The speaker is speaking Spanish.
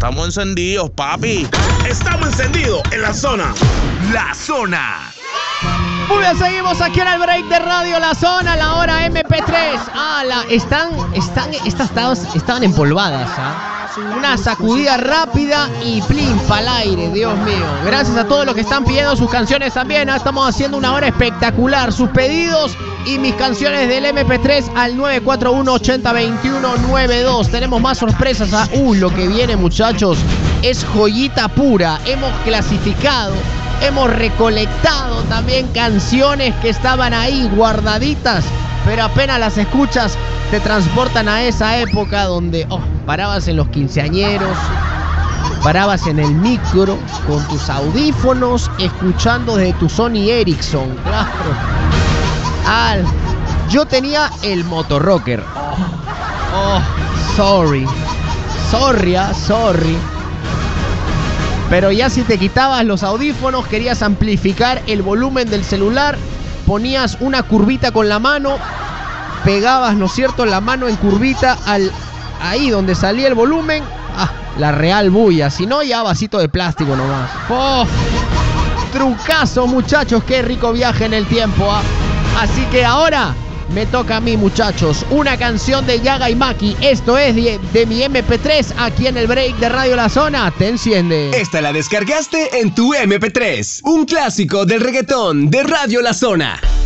estamos encendidos, papi. Estamos encendidos en la zona. La Zona. Muy bien, seguimos aquí en el break de Radio La Zona, la hora MP3. Estaban empolvadas, ¿ah? Una sacudida rápida y plin pa'l aire, Dios mío. Gracias a todos los que están pidiendo sus canciones también, ¿ah? Estamos haciendo una hora espectacular. Sus pedidos y mis canciones del MP3 al 941-8021-92. Tenemos más sorpresas, ¿ah? Lo que viene, muchachos, es joyita pura. Hemos clasificado, hemos recolectado también canciones que estaban ahí guardaditas, pero apenas las escuchas te transportan a esa época donde parabas en los quinceañeros, parabas en el micro con tus audífonos escuchando desde tu Sony Ericsson. Claro. Yo tenía el Motorrocker. Sorry. Pero ya si te quitabas los audífonos, querías amplificar el volumen del celular, ponías una curvita con la mano, pegabas, ¿no es cierto?, la mano en curvita ahí donde salía el volumen. La real bulla. Si no, ya vasito de plástico nomás. Trucazo, muchachos. Qué rico viaje en el tiempo, ¿ah? Así que ahora me toca a mí, muchachos. Una canción de Yaga y Maki. Esto es de mi MP3 aquí en el break de Radio La Zona. Te enciende. Esta la descargaste en tu MP3. Un clásico del reggaetón de Radio La Zona.